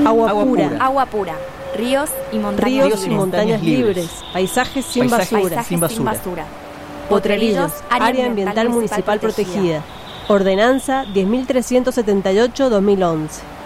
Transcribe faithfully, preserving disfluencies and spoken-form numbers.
Agua, agua pura. pura. Agua pura. Ríos y montañas Ríos libres. y montañas libres. libres. Paisajes sin Paisajes basura. Paisajes sin sin basura. basura. Potrerillos, área ambiental municipal protegida. Ordenanza diez mil trescientos setenta y ocho guion dos mil once.